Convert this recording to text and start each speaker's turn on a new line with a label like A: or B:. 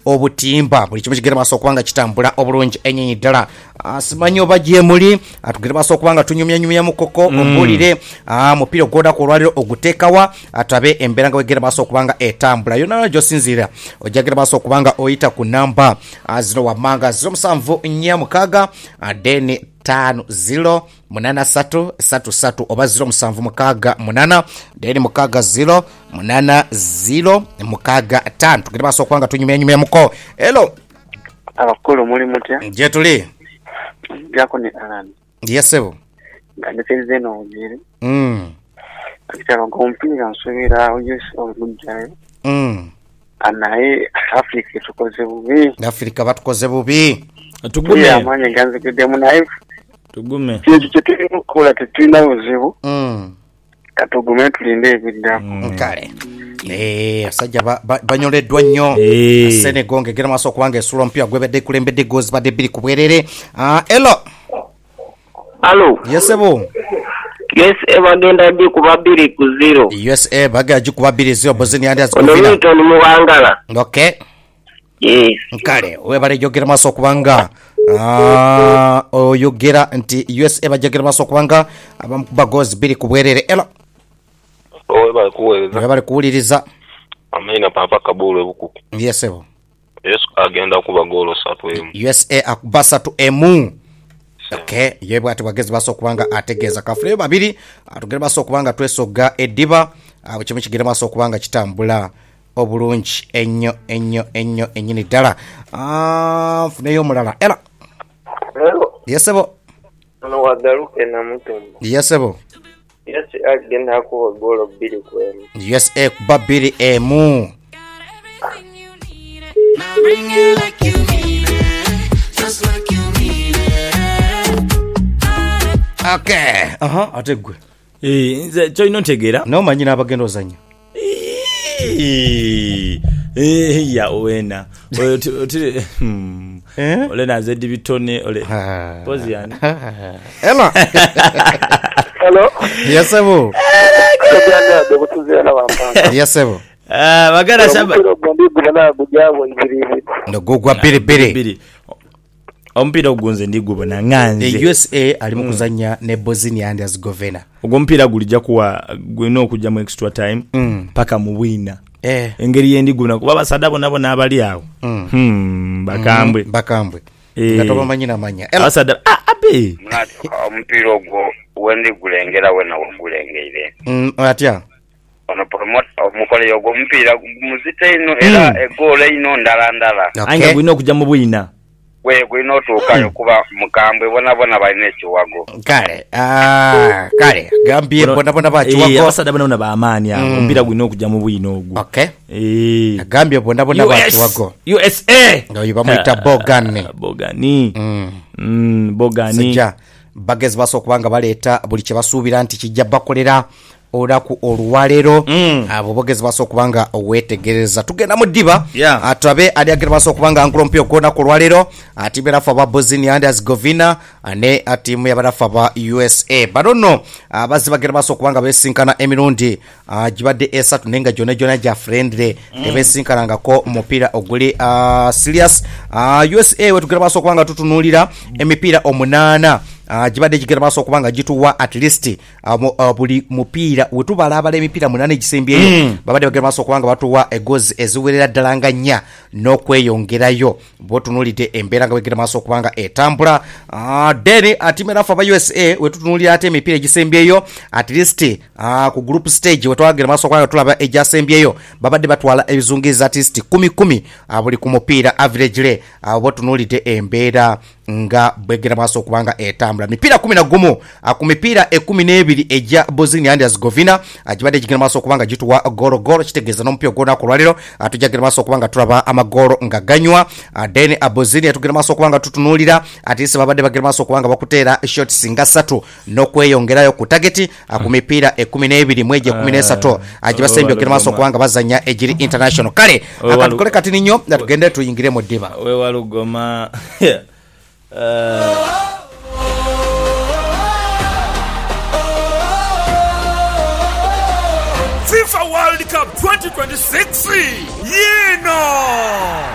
A: obutimba buli kimu kigenda maaso okubanga kitambula obulungi ennyinyi ddala. Simanyi oba gye muli tugenda maaso okubanga tunyumya mukoko ombulire mupiira ogw'olunaku olwaleero oguteekawa atabe embeera nga wegenda maaso okubanga etambula yonna gy'osinziira ojjagenda maaso okubanga oyita ku namba zino wammanga 0746 then 508333 oba 0768 then 608065 tugenda maaso okubanga tunyumya muko. Hello
B: abakulu muli mutya?
A: Gye tuli
B: jako ne Alan
A: yesebo
B: nga ndeteze no ngire akitaba ngompira nsubira oyes olujjayo anaye Afrika tukoze bubi.
A: Afrika batukoze bubi
C: tugume
B: amanye ganze kidemu naye
C: tugume
B: kiti kola tetuna buzibu katugume tulinde ebidda
A: kale asajja banyoleddwa nnyo Senegal ngegera maaso okubanga esula omupiira gwebadde kulembedde gozi badde bbiri ku bwerere. Hello yesebo
D: USA bagenda di kuba 2-0
A: USA bagenda di kuba 2-0 Bosnia and
D: Herzegovina muwangala.
A: Okay
D: yes
A: kale webale jogera maaso okubanga oyogera nti USA bajagera maaso okubanga abamukuba gozi bbiri ku bwerere. Hello webale kuwuliriza
E: amina papa kabulu buku
A: yesebo
E: yesu agenda kuba golo 3-1
A: USA akuba 3-1. Okay yebwe ati bagezi baso kubanga ategeeza kafule babiri atugere baso kubanga twesoga ediba kimu kigere baso kubanga kitambula obulungi ennyo ennyini ddala. Funeyo mulala. Hello yesebo
D: no wagaruke na mutumba
A: yesebo
D: yes agenda kuba golo 2-1
A: USA kuba 2-1. Okay ategwe
C: nze kyoyina ntegeera
A: n'omanyi n'abagenda ozanya
C: ya owena ole naze dibitone ole pozi yani.
A: Hello yesebo yesebo
C: bagara shaba
A: ndogugwa 2-2
C: omupiira ogunze ndigubona nganze.
A: USA ali mu kuzanya ne Bosnia and Herzegovina
C: ogwo omupiira gulijja kuwa gwina okujja mu extra time paka mu bwina engeri yendiguna kuba basada bona abali awo
A: bakambwe ngatoba manyina manya
C: basada abe
B: omupiira ogwo wendi gulengera wena wagulengeire
A: atya
B: ono promote omukole ogwo omupiira muzite ino era egole ino ndala
C: anga gwina okujja mu bwina
B: we gwina otuukayo kuba mukambwe bona balina ekiwago
A: kale gambye bona bakiwago
C: abasada bona b'amaanyi awo omupiira gwina okujja mu bwina ogwo.
A: Okay gambye bona bakiwago
C: USA
A: nga bamuyita Bogani
C: Bogani
A: bagezi baso okubanga baleeta buli kye basuubira nti kijja bakolera olunaku olwaleero abo bogezi baso okubanga owetegereza tugenda mu ddiba tulabe ali agenda baso okubanga ankula omupiira gw'olunaku olwaleero atiimu yabarafu aba Bosnia and Herzegovina ne atiimu yabarafu aba USA bano nno abazzi bagenda baso okubanga beesinkana emirundi gibadde esatu naye nga gyonna gya friendly tebeesinkanangako mupiira oguli serious. USA wetugenda baso okubanga tutunuulira emipiira 8 gibadde gigenda maaso okubanga gituwa at least buli mupiira wetubala abala emipiira 8 egisembyeyo babadde bagenda maaso okubanga batuwa egozi eziwerera ddala nga 4 n'okweyongerayo botunuulidde embeera nga wegenda maaso okubanga etambula. Then atiimu erafu aba USA wetutunuulira ate emipiira egisembyeyo at least ku group stage wetwagenda maaso okubanga tulaba egyasembyeyo babadde batwala ebizungiza at least 10 buli ku mupiira average botunuulidde embeera nga bwegenda maaso okubanga etambula. Mipiira 11 ku mipiira 12 ejja Bosnia and Herzegovina gibadde gigenda maaso okubanga gituwa golo kitegeeza n'omupiira gw'olunaku olwaleero tujjagenda maaso okubanga tulaba amagolo nga ganywa. Then Bosnia tugenda maaso okubanga tutunuulira ate babadde bagenda maaso okubanga bakuteera shots nga 3 n'okweyongerayo ku target ku mipiira 12 mu ejja 13 gibasembye okugenda maaso okubanga bazanya egiri international. Kale akatukole kati nnyo tugende tuyingire mu ddiba
C: wewalugoma
F: FIFA World Cup 2026 yino